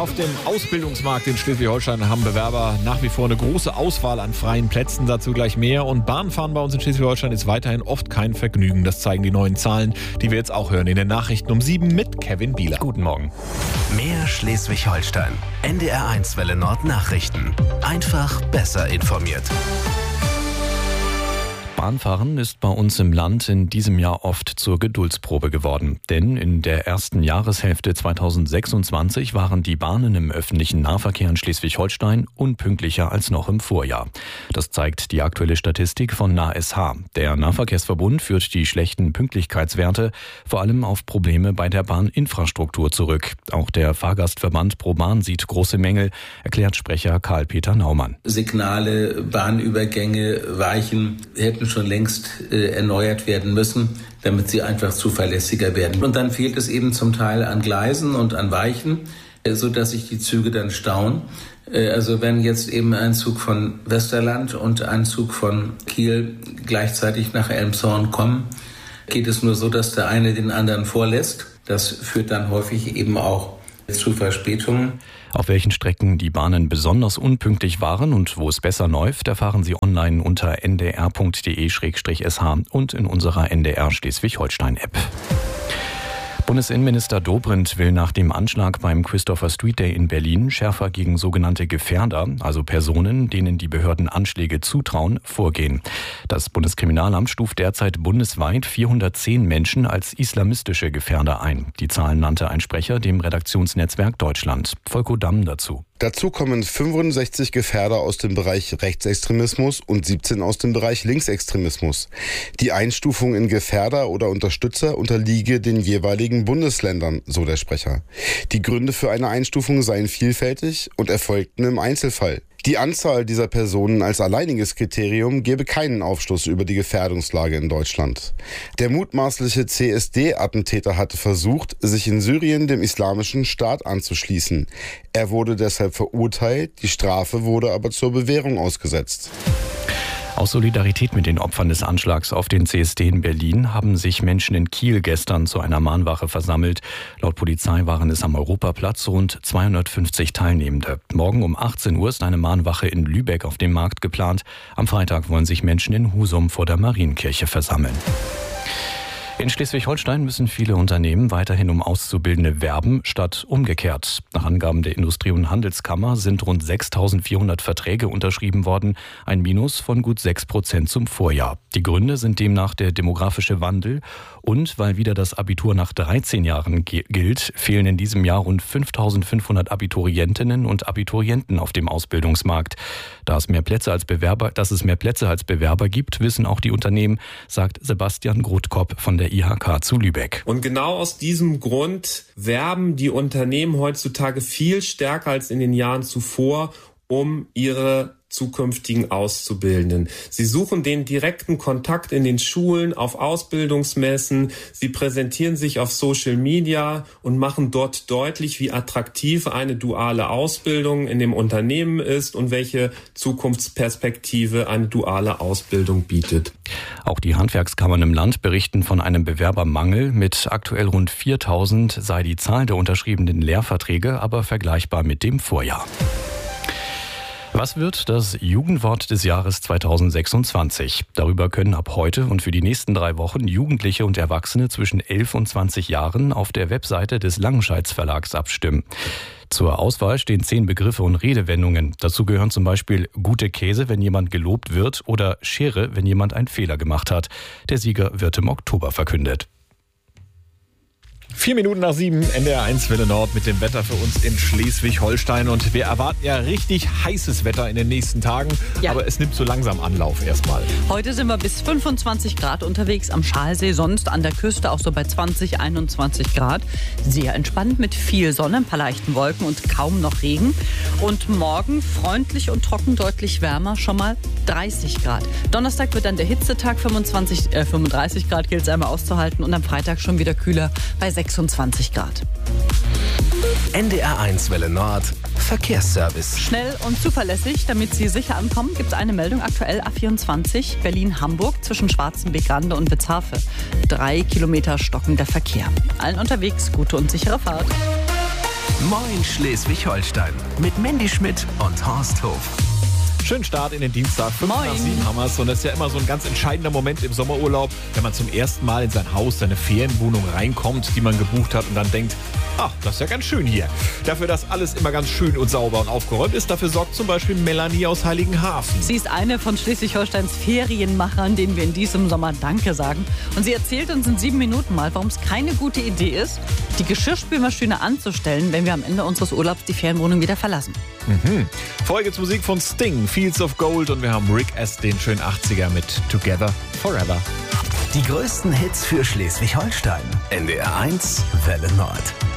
Auf dem Ausbildungsmarkt in Schleswig-Holstein haben Bewerber nach wie vor eine große Auswahl an freien Plätzen, dazu gleich mehr. Und Bahnfahren bei uns in Schleswig-Holstein ist weiterhin oft kein Vergnügen. Das zeigen die neuen Zahlen, die wir jetzt auch hören in den Nachrichten um 7 mit Kevin Bieler. Guten Morgen. Mehr Schleswig-Holstein. NDR1 Welle Nord Nachrichten. Einfach besser informiert. Bahnfahren ist bei uns im Land in diesem Jahr oft zur Geduldsprobe geworden. Denn in der ersten Jahreshälfte 2026 waren die Bahnen im öffentlichen Nahverkehr in Schleswig-Holstein unpünktlicher als noch im Vorjahr. Das zeigt die aktuelle Statistik von NASH. Der Nahverkehrsverbund führt die schlechten Pünktlichkeitswerte vor allem auf Probleme bei der Bahninfrastruktur zurück. Auch der Fahrgastverband ProBahn sieht große Mängel, erklärt Sprecher Karl-Peter Naumann. Signale, Bahnübergänge, Weichen hätten schon längst erneuert werden müssen, damit sie einfach zuverlässiger werden. Und dann fehlt es eben zum Teil an Gleisen und an Weichen, sodass sich die Züge dann stauen. Also wenn jetzt eben ein Zug von Westerland und ein Zug von Kiel gleichzeitig nach Elmshorn kommen, geht es nur so, dass der eine den anderen vorlässt. Das führt dann häufig eben auch zu Verspätungen. Auf welchen Strecken die Bahnen besonders unpünktlich waren und wo es besser läuft, erfahren Sie online unter ndr.de/sh und in unserer NDR Schleswig-Holstein-App. Bundesinnenminister Dobrindt will nach dem Anschlag beim Christopher Street Day in Berlin schärfer gegen sogenannte Gefährder, also Personen, denen die Behörden Anschläge zutrauen, vorgehen. Das Bundeskriminalamt stuft derzeit bundesweit 410 Menschen als islamistische Gefährder ein. Die Zahlen nannte ein Sprecher dem Redaktionsnetzwerk Deutschland. Volko Damm dazu. Dazu kommen 65 Gefährder aus dem Bereich Rechtsextremismus und 17 aus dem Bereich Linksextremismus. Die Einstufung in Gefährder oder Unterstützer unterliege den jeweiligen Bundesländern, so der Sprecher. Die Gründe für eine Einstufung seien vielfältig und erfolgten im Einzelfall. Die Anzahl dieser Personen als alleiniges Kriterium gebe keinen Aufschluss über die Gefährdungslage in Deutschland. Der mutmaßliche CSD-Attentäter hatte versucht, sich in Syrien dem Islamischen Staat anzuschließen. Er wurde deshalb verurteilt, die Strafe wurde aber zur Bewährung ausgesetzt. Aus Solidarität mit den Opfern des Anschlags auf den CSD in Berlin haben sich Menschen in Kiel gestern zu einer Mahnwache versammelt. Laut Polizei waren es am Europaplatz rund 250 Teilnehmende. Morgen um 18 Uhr ist eine Mahnwache in Lübeck auf dem Markt geplant. Am Freitag wollen sich Menschen in Husum vor der Marienkirche versammeln. In Schleswig-Holstein müssen viele Unternehmen weiterhin um Auszubildende werben, statt umgekehrt. Nach Angaben der Industrie- und Handelskammer sind rund 6.400 Verträge unterschrieben worden, ein Minus von gut 6% zum Vorjahr. Die Gründe sind demnach der demografische Wandel und weil wieder das Abitur nach 13 Jahren gilt, fehlen in diesem Jahr rund 5.500 Abiturientinnen und Abiturienten auf dem Ausbildungsmarkt. Dass es mehr Plätze als Bewerber gibt, wissen auch die Unternehmen, sagt Sebastian Grothkopp von der IHK zu Lübeck. Und genau aus diesem Grund werben die Unternehmen heutzutage viel stärker als in den Jahren zuvor um ihre zukünftigen Auszubildenden. Sie suchen den direkten Kontakt in den Schulen, auf Ausbildungsmessen. Sie präsentieren sich auf Social Media und machen dort deutlich, wie attraktiv eine duale Ausbildung in dem Unternehmen ist und welche Zukunftsperspektive eine duale Ausbildung bietet. Auch die Handwerkskammern im Land berichten von einem Bewerbermangel. Mit aktuell rund 4.000 sei die Zahl der unterschriebenen Lehrverträge aber vergleichbar mit dem Vorjahr. Was wird das Jugendwort des Jahres 2026? Darüber können ab heute und für die nächsten 3 Wochen Jugendliche und Erwachsene zwischen 11 und 20 Jahren auf der Webseite des Langenscheids Verlags abstimmen. Zur Auswahl stehen 10 Begriffe und Redewendungen. Dazu gehören zum Beispiel gute Käse, wenn jemand gelobt wird, oder Schere, wenn jemand einen Fehler gemacht hat. Der Sieger wird im Oktober verkündet. 4 Minuten nach 7, NDR1 Welle Nord mit dem Wetter für uns in Schleswig-Holstein. Und wir erwarten ja richtig heißes Wetter in den nächsten Tagen. Ja. Aber es nimmt so langsam Anlauf erstmal. Heute sind wir bis 25 Grad unterwegs am Schalsee, sonst an der Küste auch so bei 20, 21 Grad. Sehr entspannt mit viel Sonne, ein paar leichten Wolken und kaum noch Regen. Und morgen freundlich und trocken, deutlich wärmer, schon mal 30 Grad. Donnerstag wird dann der Hitzetag, 35 Grad gilt es einmal auszuhalten. Und am Freitag schon wieder kühler bei 26 Grad. NDR1 Welle Nord Verkehrsservice. Schnell und zuverlässig, damit Sie sicher ankommen, gibt es eine Meldung aktuell A24 Berlin-Hamburg zwischen Schwarzenbeck-Rande und Witzhafe. 3 Kilometer stockender Verkehr. Allen unterwegs gute und sichere Fahrt. Moin Schleswig-Holstein mit Mandy Schmidt und Horst Hof. Schönen Start in den Dienstag, 5 Moin. nach 7 haben wir's. Und das ist ja immer so ein ganz entscheidender Moment im Sommerurlaub, wenn man zum ersten Mal in sein Haus, seine Ferienwohnung reinkommt, die man gebucht hat und dann denkt, ach, das ist ja ganz schön hier. Dafür, dass alles immer ganz schön und sauber und aufgeräumt ist, dafür sorgt zum Beispiel Melanie aus Heiligenhafen. Sie ist eine von Schleswig-Holsteins Ferienmachern, denen wir in diesem Sommer Danke sagen. Und sie erzählt uns in 7 Minuten mal, warum es keine gute Idee ist, die Geschirrspülmaschine anzustellen, wenn wir am Ende unseres Urlaubs die Ferienwohnung wieder verlassen. Vorher gibt's Musik von Sting, Fields of Gold, und wir haben Rick S., den schönen 80er mit Together Forever. Die größten Hits für Schleswig-Holstein. NDR 1 Welle Nord.